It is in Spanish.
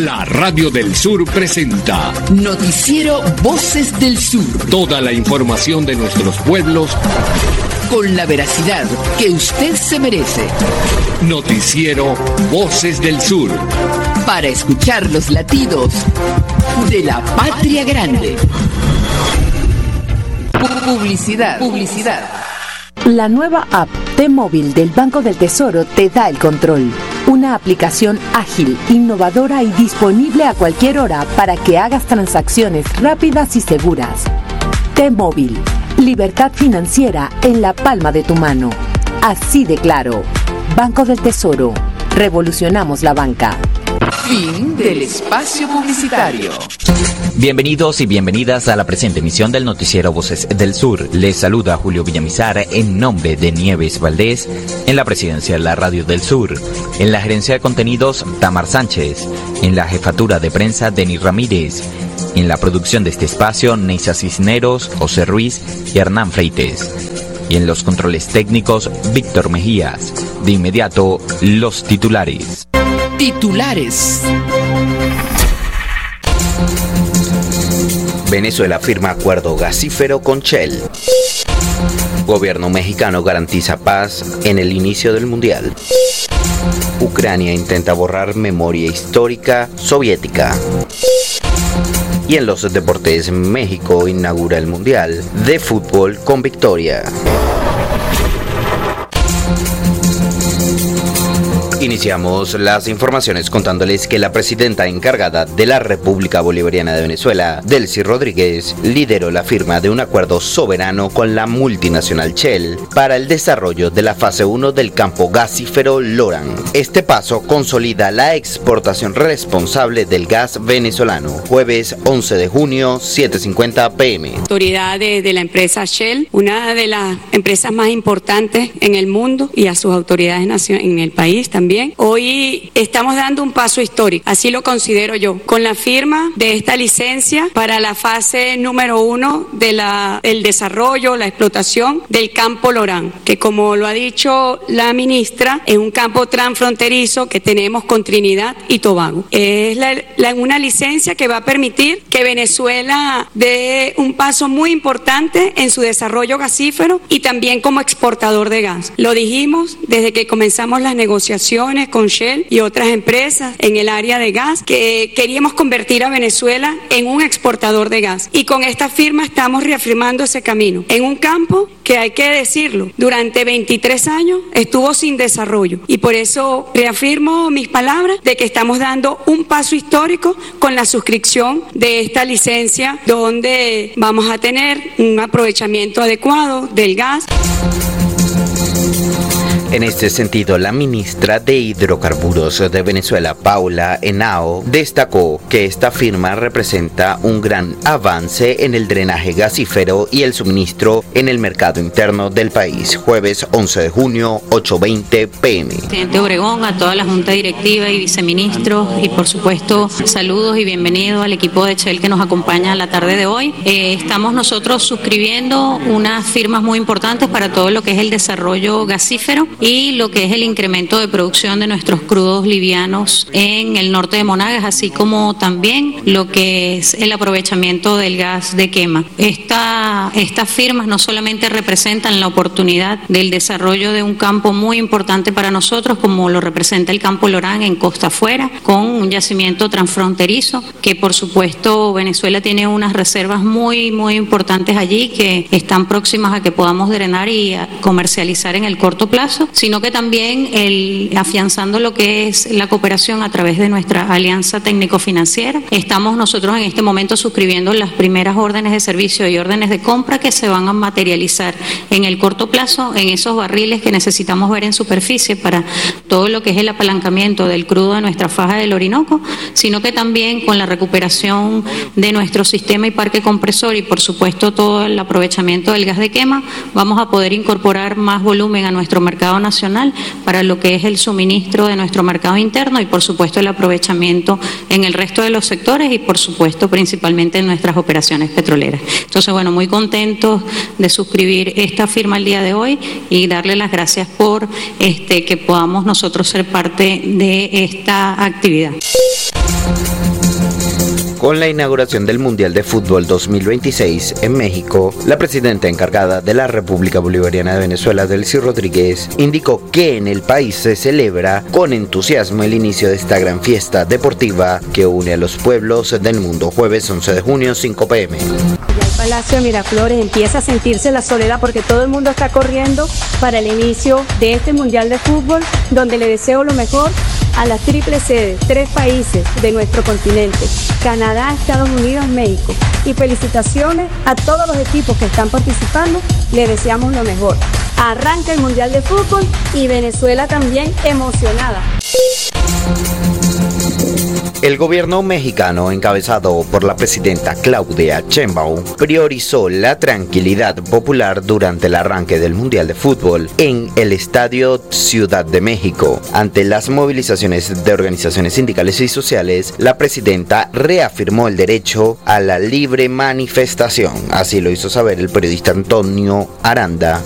La Radio del Sur presenta Noticiero Voces del Sur. Toda la información de nuestros pueblos con la veracidad que usted se merece. Noticiero Voces del Sur. Para escuchar los latidos de la patria grande. Publicidad. La nueva app T-Móvil del Banco del Tesoro te da el control. Una aplicación ágil, innovadora y disponible a cualquier hora para que hagas transacciones rápidas y seguras. T-Móvil, libertad financiera en la palma de tu mano. Así de claro. Banco del Tesoro. Revolucionamos la banca. Fin del espacio publicitario. Bienvenidos y bienvenidas a la presente emisión del Noticiero Voces del Sur. Les saluda Julio Villamizar en nombre de Nieves Valdés, en la presidencia de la Radio del Sur, en la gerencia de contenidos Tamar Sánchez, en la jefatura de prensa Denis Ramírez, en la producción de este espacio Neisa Cisneros, José Ruiz y Hernán Freites, y en los controles técnicos Víctor Mejías. De inmediato, los titulares. Venezuela firma acuerdo gasífero con Shell. Gobierno mexicano garantiza paz en el inicio del Mundial. Ucrania intenta borrar memoria histórica soviética. Y en los deportes, México inaugura el Mundial de Fútbol con victoria. Iniciamos las informaciones contándoles que la presidenta encargada de la República Bolivariana de Venezuela, Delcy Rodríguez, lideró la firma de un acuerdo soberano con la multinacional Shell para el desarrollo de la fase 1 del campo gasífero Lorán. Este paso consolida la exportación responsable del gas venezolano. Jueves 11 de junio, 7:50 p.m. Autoridad de la empresa Shell, una de las empresas más importantes en el mundo, y a sus autoridades en el país también. Hoy estamos dando un paso histórico, así lo considero yo, con la firma de esta licencia para la fase número 1 del desarrollo, la explotación del campo Lorán, que como lo ha dicho la ministra, es un campo transfronterizo que tenemos con Trinidad y Tobago. Es una licencia que va a permitir que Venezuela dé un paso muy importante en su desarrollo gasífero y también como exportador de gas. Lo dijimos desde que comenzamos las negociaciones con Shell y otras empresas en el área de gas, que queríamos convertir a Venezuela en un exportador de gas. Y con esta firma estamos reafirmando ese camino en un campo que, hay que decirlo, durante 23 años estuvo sin desarrollo. Y por eso reafirmo mis palabras de que estamos dando un paso histórico con la suscripción de esta licencia, donde vamos a tener un aprovechamiento adecuado del gas. En este sentido, la ministra de Hidrocarburos de Venezuela, Paula Henao, destacó que esta firma representa un gran avance en el drenaje gasífero y el suministro en el mercado interno del país. Jueves 11 de junio, 8:20 p.m. Presidente Obregón, a toda la Junta Directiva y viceministros, y por supuesto saludos y bienvenidos al equipo de Shell que nos acompaña la tarde de hoy. Estamos nosotros suscribiendo unas firmas muy importantes para todo lo que es el desarrollo gasífero y lo que es el incremento de producción de nuestros crudos livianos en el norte de Monagas, así como también lo que es el aprovechamiento del gas de quema. Estas firmas no solamente representan la oportunidad del desarrollo de un campo muy importante para nosotros, como lo representa el campo Lorán en Costa Afuera, con un yacimiento transfronterizo, que por supuesto Venezuela tiene unas reservas muy, muy importantes allí que están próximas a que podamos drenar y comercializar en el corto plazo, sino que también afianzando lo que es la cooperación a través de nuestra alianza técnico-financiera. Estamos nosotros en este momento suscribiendo las primeras órdenes de servicio y órdenes de compra que se van a materializar en el corto plazo en esos barriles que necesitamos ver en superficie para todo lo que es el apalancamiento del crudo de nuestra faja del Orinoco, sino que también con la recuperación de nuestro sistema y parque compresor y por supuesto todo el aprovechamiento del gas de quema, vamos a poder incorporar más volumen a nuestro mercado nacional para lo que es el suministro de nuestro mercado interno y por supuesto el aprovechamiento en el resto de los sectores y por supuesto principalmente en nuestras operaciones petroleras. Entonces, bueno, muy contentos de suscribir esta firma el día de hoy y darle las gracias por que podamos nosotros ser parte de esta actividad. Con la inauguración del Mundial de Fútbol 2026 en México, la presidenta encargada de la República Bolivariana de Venezuela, Delcy Rodríguez, indicó que en el país se celebra con entusiasmo el inicio de esta gran fiesta deportiva que une a los pueblos del mundo. Jueves 11 de junio, 5 p.m. Ya el Palacio de Miraflores empieza a sentirse la soledad porque todo el mundo está corriendo para el inicio de este Mundial de Fútbol, donde le deseo lo mejor a las triple sedes, 3 países de nuestro continente, Canadá, Estados Unidos, México. Y felicitaciones a todos los equipos que están participando, les deseamos lo mejor. Arranca el Mundial de Fútbol y Venezuela también emocionada. El gobierno mexicano, encabezado por la presidenta Claudia Sheinbaum, priorizó la tranquilidad popular durante el arranque del Mundial de Fútbol en el Estadio Ciudad de México. Ante las movilizaciones de organizaciones sindicales y sociales, la presidenta reafirmó el derecho a la libre manifestación. Así lo hizo saber el periodista Antonio Aranda